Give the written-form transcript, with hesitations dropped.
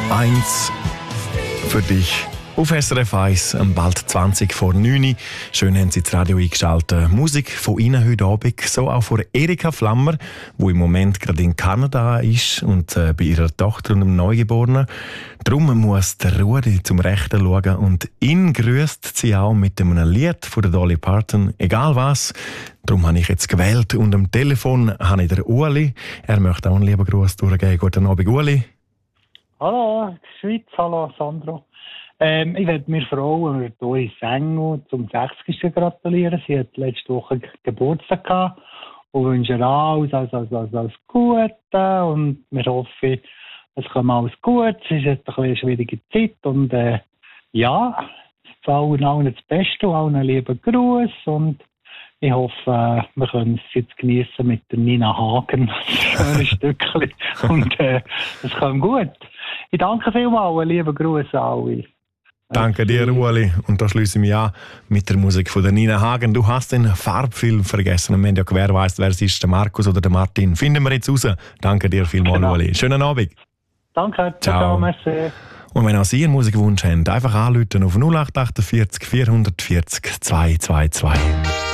Eins für dich. Auf SRF 1, bald 20 vor 9 Uhr. Schön haben Sie das Radio eingeschaltet. Musik von Ihnen heute Abend, so auch von Erika Flammer, die im Moment gerade in Kanada ist und bei ihrer Tochter und dem Neugeborenen. Darum muss der Rudi zum Rechten schauen und ihn grüßt sie auch mit einem Lied von der Dolly Parton. Egal was. Darum habe ich jetzt gewählt und am Telefon habe ich den Ueli. Er möchte auch einen lieben Gruß durchgeben. Guten Abend, Ueli. Hallo, Schweiz, hallo Sandro. Ich werde mir Frau Doris Engel zum 60. gratulieren. Sie hat letzte Woche Geburtstag gehabt und wünsche ihr alles Gute und wir hoffen, es kommt alles gut. Es ist jetzt eine schwierige Zeit und allen das Beste und allen lieben Gruß und ich hoffe, wir können es jetzt genießen mit der Nina Hagen, ein Stückchen und es kommt gut. Ich danke vielmals, liebe Grüße an alle. Danke dir, Ueli. Und da schließe ich mich an mit der Musik von der Nina Hagen. Du hast den Farbfilm vergessen. Und wenn ja wer weiss, wer es ist, der Markus oder der Martin, finden wir jetzt raus. Danke dir vielmals, genau. Ueli. Schönen Abend. Danke. Ciao. Merci. Und wenn auch Sie einen Musikwunsch haben, einfach anrufen auf 0848 440 222.